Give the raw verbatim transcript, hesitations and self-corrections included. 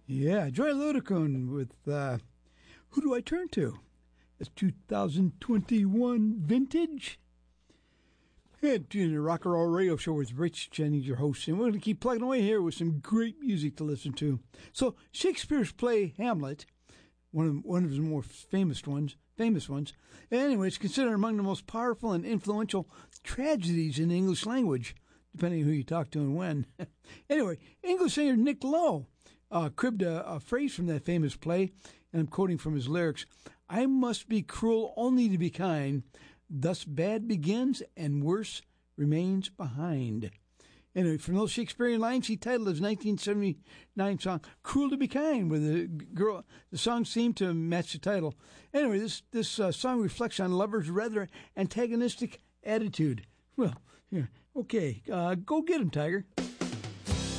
Yeah, Joy Ludicon with uh, Who Do I Turn To? It's two thousand twenty-one vintage. And doing the Rock and Roll Radio Show with Rich Jennings, your host. And we're going to keep plugging away here with some great music to listen to. So Shakespeare's play Hamlet, one of one of his more famous ones, famous ones. Anyway, it's considered among the most powerful and influential tragedies in the English language, depending on who you talk to and when. Anyway, English singer Nick Lowe uh, cribbed a, a phrase from that famous play, and I'm quoting from his lyrics: "I must be cruel only to be kind. Thus bad begins and worse remains behind." Anyway, from those Shakespearean lines, he titled his nineteen seventy-nine song "Cruel to Be Kind," where the girl, the song seemed to match the title. Anyway, this this uh, song reflects on lovers' rather antagonistic attitude. Well, yeah, okay, uh, go get him, Tiger.